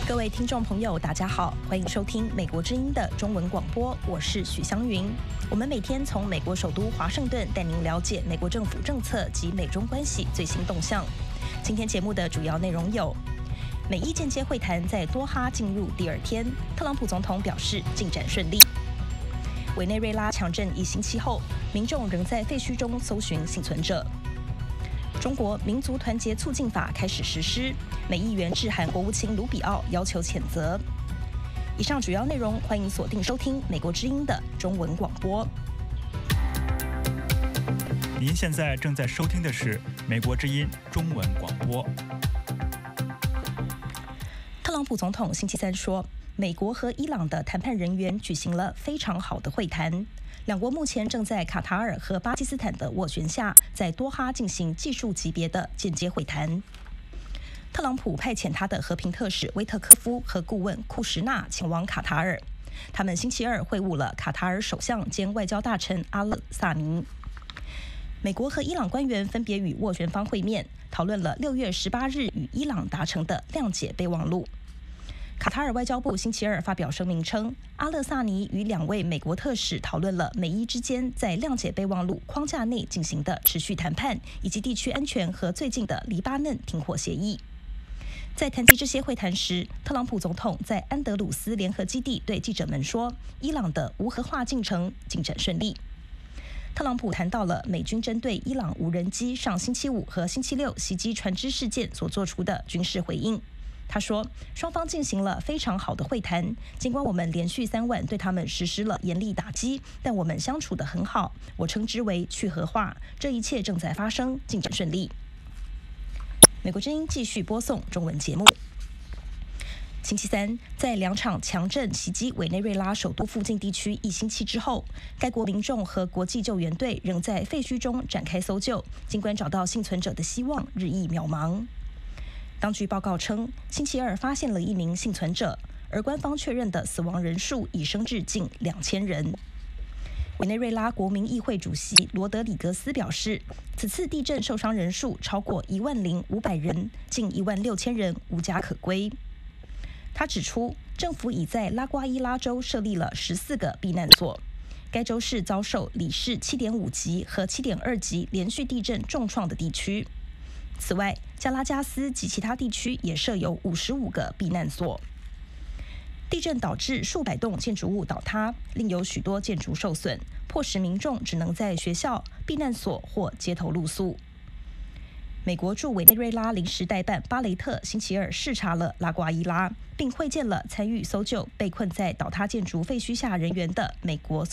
各位听众朋友，大家好，欢迎收听美国之音的中文广播，我是许湘云。我们每天从美国首都华盛顿带您了解美国政府政策及美中关系最新动向。今天节目的主要内容有：美伊间接会谈在多哈进入第二天，特朗普总统表示进展顺利。委内瑞拉强震1星期后，民众仍在废墟中搜寻幸存者。中国民族团结促进法开始实施，美议员致函国务卿卢比奥要求谴责。以上主要内容，欢迎锁定收听美国之音的中文广播。 您现在正在收听的是美国之音中文广播。 特朗普总统星期三说，美国和伊朗的谈判人员举行了非常好的会谈。两国目前正在卡塔尔和巴基斯坦的斡旋下，在多哈进行技术级别的间接会谈。特朗普派遣他的和平特使威特科夫和顾问库什纳前往卡塔尔，他们星期二会晤了卡塔尔首相兼外交大臣阿勒萨尼。美国和伊朗官员分别与斡旋方会面，讨论了6月18日与伊朗达成的谅解备忘录。卡塔尔外交部星期二发表声明称，阿勒萨尼与2位美国特使讨论了美伊之间在谅解备忘录框架内进行的持续谈判，以及地区安全和最近的黎巴嫩停火协议。在谈及这些会谈时，特朗普总统在安德鲁斯联合基地对记者们说，伊朗的无核化进程进展顺利。特朗普谈到了美军针对伊朗无人机上星期5和星期6袭击船只事件所做出的军事回应。他说，双方进行了非常好的会谈，尽管我们连续3晚对他们实施了严厉打击，但我们相处得很好，我称之为去核化，这一切正在发生，进展顺利。美国之音继续播送中文节目。星期三，在2场强震袭击委内瑞拉首都附近地区1星期之后，该国民众和国际救援队仍在废墟中展开搜救，尽管找到幸存者的希望日益渺茫。当局报告称，星期二发现了1名幸存者，而官方确认的死亡人数已升至近2000人。委内瑞拉国民议会主席罗德里格斯表示，此次地震受伤人数超过10500人，近16000人无家可归。他指出，政府已在拉瓜伊拉州设立了14个避难所，该州是遭受里氏7.5级和7.2级连续地震重创的地区。此外，加拉加斯及其他地区也设有55个避难所。地震导致数百栋建筑物倒塌，另有许多建筑受损，迫使民众只能在学校、避难所或街头露宿。美国驻委内瑞拉临时代办巴雷特星期二视察了拉瓜伊拉，并会见了参与搜救被困在倒塌建筑废墟下人员的美国